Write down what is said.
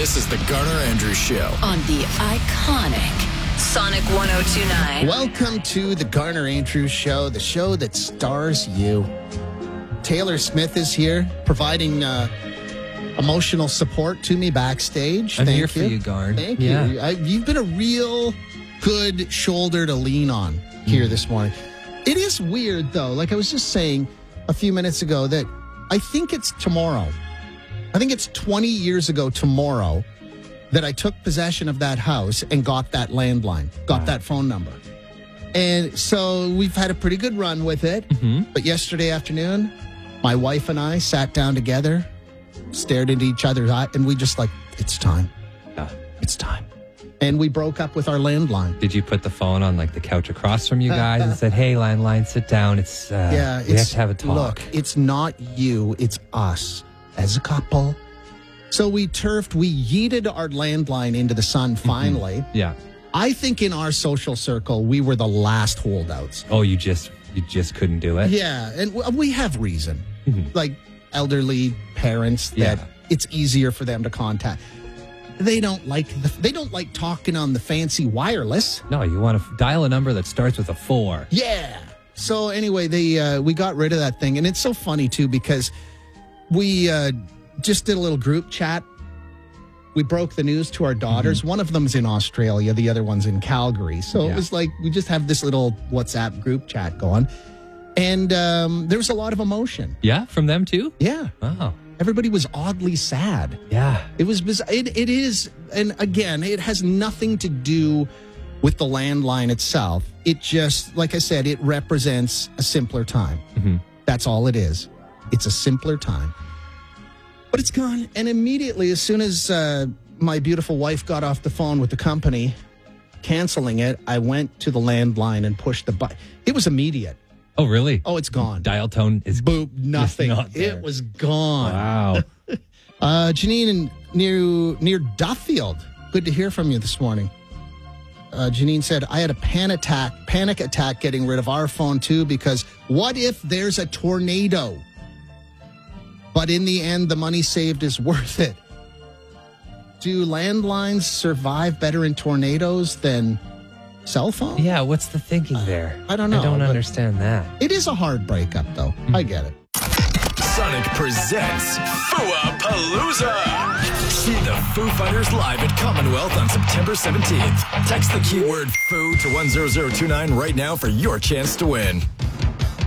This is the Garner Andrews Show on the iconic Sonic 102.9. Welcome to the Garner Andrews Show, the show that stars you. Taylor Smith is here, providing emotional support to me backstage. I'm Thank here you. for you, Garn. Thank Yeah. you. You've been a real good shoulder to lean on here this morning. It is weird, though. Like I was just saying a few minutes ago that I think it's tomorrow. I think it's 20 years ago tomorrow that I took possession of that house and got that landline, got that phone number. And so we've had a pretty good run with it. Mm-hmm. But yesterday afternoon, my wife and I sat down together, stared into each other's eye, and we just like, it's time. Yeah. It's time. And we broke up with our landline. Did you put the phone on like the couch across from you guys and said, "Hey, landline, sit down. It's we have to have a talk." Look, it's not you, it's us as a couple. So we yeeted our landline into the sun finally. Mm-hmm. Yeah. I think in our social circle, we were the last holdouts. Oh, you just couldn't do it. Yeah, and we have reason. Mm-hmm. Like elderly parents that it's easier for them to contact. They don't like talking on the fancy wireless. No, you want to dial a number that starts with a 4. Yeah. So anyway, we got rid of that thing, and it's so funny too because we just did a little group chat. We broke the news to our daughters. Mm-hmm. One of them's in Australia, the other one's in Calgary. So it was like we just have this little WhatsApp group chat going, and there was a lot of emotion. Yeah, from them too? Yeah. Oh. Everybody was oddly sad. Yeah. It was bizarre. It is, and again, it has nothing to do with the landline itself. It just, like I said, it represents a simpler time. Mm-hmm. That's all it is. It's a simpler time. But it's gone. And immediately, as soon as my beautiful wife got off the phone with the company, canceling it, I went to the landline and pushed the button. It was immediate. Oh, really? Oh, it's gone. Dial tone is Boop, nothing. not there. It was gone. Wow. Janine near Duffield. Good to hear from you this morning. Janine said, I had a panic attack getting rid of our phone too, because what if there's a tornado? But in the end, the money saved is worth it. Do landlines survive better in tornadoes than cell phones? Yeah, what's the thinking there? I don't know, I don't but- understand that. It is a hard breakup, though. I get it. Sonic presents Fua Palooza. See the Foo Fighters live at Commonwealth on September 17th. Text the keyword FOO to 10029 right now for your chance to win.